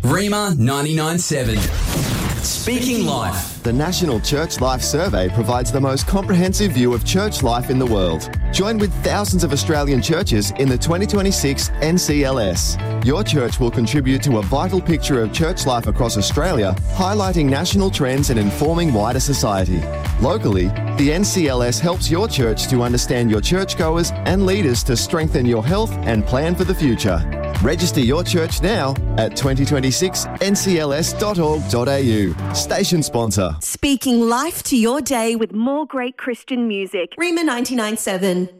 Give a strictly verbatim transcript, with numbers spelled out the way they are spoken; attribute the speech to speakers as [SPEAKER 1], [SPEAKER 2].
[SPEAKER 1] Rima ninety-nine point seven. Speaking Life.
[SPEAKER 2] The National Church Life Survey provides the most comprehensive view of church life in the world. Join with thousands of Australian churches in the twenty twenty-six N C L S. Your church will contribute to a vital picture of church life across Australia, highlighting national trends and informing wider society. Locally, the N C L S helps your church to understand your churchgoers and leaders to strengthen your health and plan for the future. Register your church now at twenty twenty-six N C L S dot org dot A U. Station sponsor.
[SPEAKER 3] Speaking life to your day with more great Christian music. Rima ninety-nine point seven.